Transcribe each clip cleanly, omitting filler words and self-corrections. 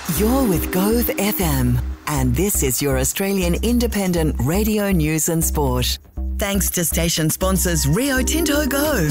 You're with Gove FM, and this is your Australian independent radio news and sport. Thanks to station sponsors Rio Tinto Gove.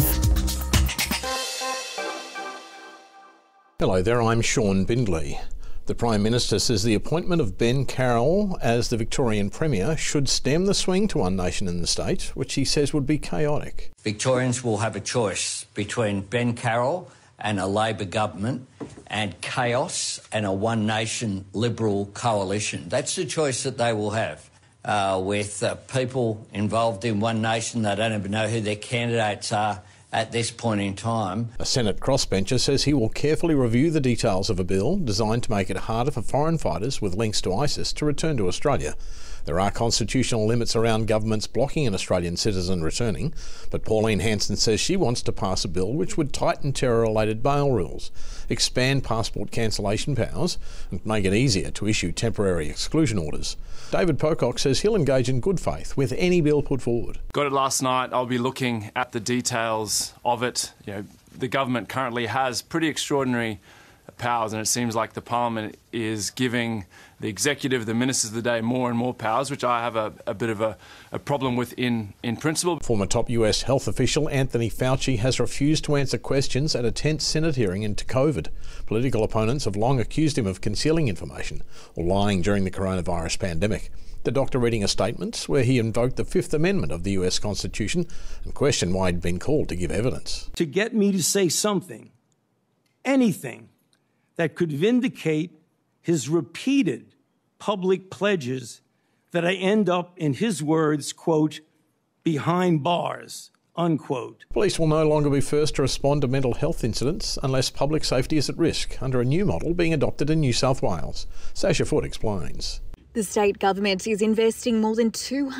Hello there, I'm Sean Bindley. The Prime Minister says the appointment of Ben Carroll as the Victorian Premier should stem the swing to one nation in the state, which he says would be chaotic. Victorians will have a choice between Ben Carroll and a Labor government and chaos and a one nation Liberal coalition. That's the choice that they will have. With people involved in one nation, they don't even know who their candidates are at this point in time. A Senate crossbencher says he will carefully review the details of a bill designed to make it harder for foreign fighters with links to ISIS to return to Australia. There are constitutional limits around governments blocking an Australian citizen returning, but Pauline Hanson says she wants to pass a bill which would tighten terror-related bail rules, expand passport cancellation powers and make it easier to issue temporary exclusion orders. David Pocock says he'll engage in good faith with any bill put forward. Got it last night. I'll be looking at the details of it. The government currently has pretty extraordinary powers, and it seems like the Parliament is giving the executive, the ministers of the day, more and more powers, which I have a bit of a problem with in principle. Former top US health official Anthony Fauci has refused to answer questions at a tense Senate hearing into COVID. Political opponents have long accused him of concealing information or lying during the coronavirus pandemic. The doctor reading a statement where he invoked the Fifth Amendment of the US Constitution and questioned why he'd been called to give evidence. To get me to say something, anything, that could vindicate his repeated public pledges that I end up, in his words, quote, behind bars, unquote. Police will no longer be first to respond to mental health incidents unless public safety is at risk, under a new model being adopted in New South Wales. Sasha Foote explains. The state government is investing more than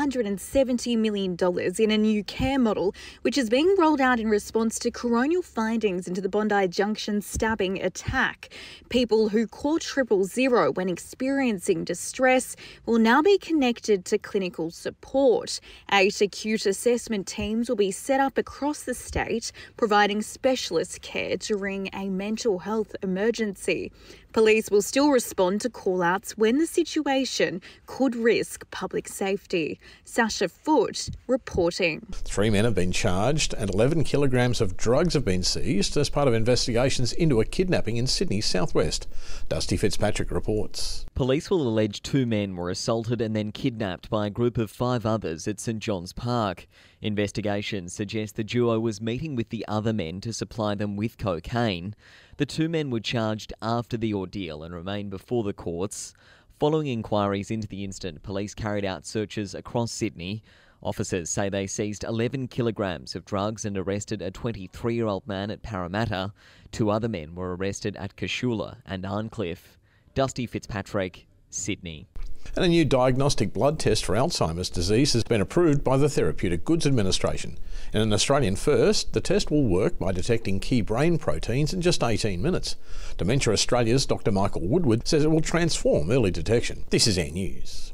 $270 million in a new care model, which is being rolled out in response to coronial findings into the Bondi Junction stabbing attack. People who call 000 when experiencing distress will now be connected to clinical support. 8 acute assessment teams will be set up across the state, providing specialist care during a mental health emergency. Police will still respond to call-outs when the situation could risk public safety. Sasha Foote reporting. 3 men have been charged and 11 kilograms of drugs have been seized as part of investigations into a kidnapping in Sydney's southwest. Dusty Fitzpatrick reports. Police will allege 2 men were assaulted and then kidnapped by a group of 5 others at St John's Park. Investigations suggest the duo was meeting with the other men to supply them with cocaine. The 2 men were charged after the ordeal and remain before the courts. Following inquiries into the incident, police carried out searches across Sydney. Officers say they seized 11 kilograms of drugs and arrested a 23-year-old man at Parramatta. 2 other men were arrested at Cashula and Arncliffe. Dusty Fitzpatrick, Sydney. And a new diagnostic blood test for Alzheimer's disease has been approved by the Therapeutic Goods Administration. In an Australian first, the test will work by detecting key brain proteins in just 18 minutes. Dementia Australia's Dr Michael Woodward says it will transform early detection. This is Air News.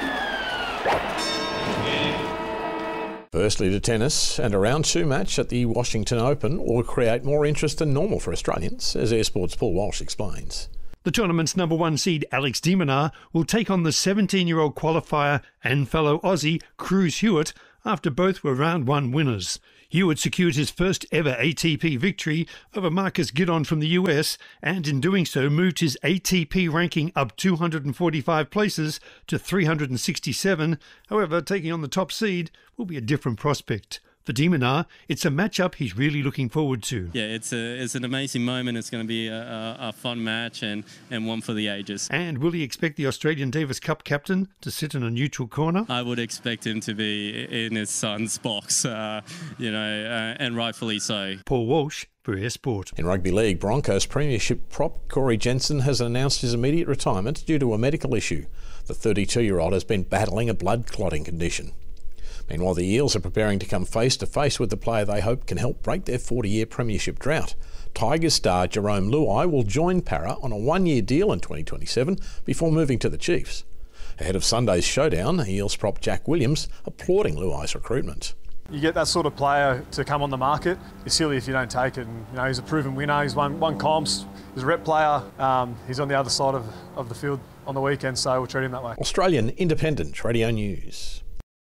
Firstly to tennis, and a round 2 match at the Washington Open will create more interest than normal for Australians, as Air Sport's Paul Walsh explains. The tournament's number 1 seed Alex de Minaur will take on the 17-year-old qualifier and fellow Aussie Cruz Hewitt after both were round 1 winners. Hewitt secured his first ever ATP victory over Marcus Giddon from the US and in doing so moved his ATP ranking up 245 places to 367. However, taking on the top seed will be a different prospect. For de Minaur, it's a matchup he's really looking forward to. Yeah, it's an amazing moment. It's going to be a fun match and one for the ages. And will he expect the Australian Davis Cup captain to sit in a neutral corner? I would expect him to be in his son's box, and rightfully so. Paul Walsh for Air Sport. In rugby league, Broncos premiership prop Corey Jensen has announced his immediate retirement due to a medical issue. The 32-year-old has been battling a blood clotting condition. Meanwhile, the Eels are preparing to come face-to-face with the player they hope can help break their 40-year premiership drought. Tigers star Jerome Luai will join Para on a 1-year deal in 2027 before moving to the Chiefs. Ahead of Sunday's showdown, Eels prop Jack Williams applauding Luai's recruitment. You get that sort of player to come on the market, it's silly if you don't take it. And, he's a proven winner. He's won comps. He's a rep player. He's on the other side of the field on the weekend, so we'll treat him that way. Australian Independent Radio News.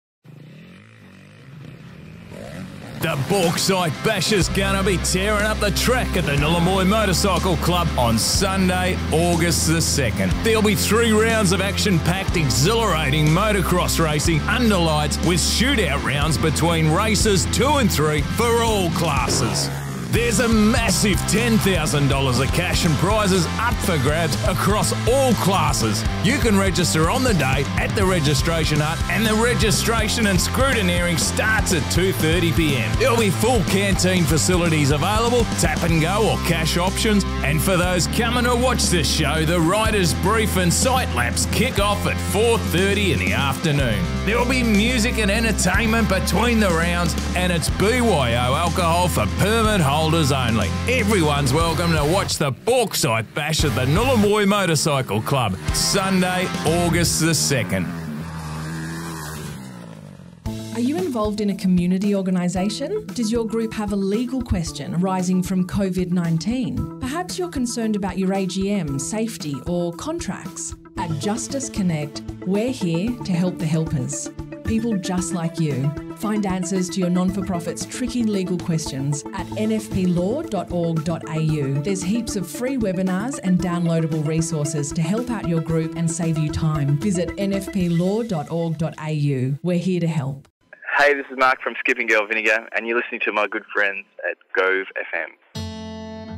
The Bauxite Basher's gonna be tearing up the track at the Nullamoy Motorcycle Club on Sunday, August the 2nd. There'll be 3 rounds of action-packed, exhilarating motocross racing under lights with shootout rounds between races 2 and 3 for all classes. There's a massive $10,000 of cash and prizes up for grabs across all classes. You can register on the day at the registration hut, and the registration and scrutineering starts at 2:30 p.m. There'll be full canteen facilities available, tap and go or cash options, and for those coming to watch this show, the riders brief and sight laps kick off at 4:30 in the afternoon. There'll be music and entertainment between the rounds, and it's BYO alcohol for permit holders only. Everyone's welcome to watch the Bauxite Bash at the Nullamoy Motorcycle Club, Sunday, August the 2nd. Are you involved in a community organisation? Does your group have a legal question arising from COVID-19? Perhaps you're concerned about your AGM, safety or contracts. At Justice Connect, we're here to help the helpers. People just like you. Find answers to your non-for-profit's tricky legal questions at nfplaw.org.au. There's heaps of free webinars and downloadable resources to help out your group and save you time. Visit nfplaw.org.au. We're here to help. Hey, this is Mark from Skipping Girl Vinegar, and you're listening to my good friends at Gove FM.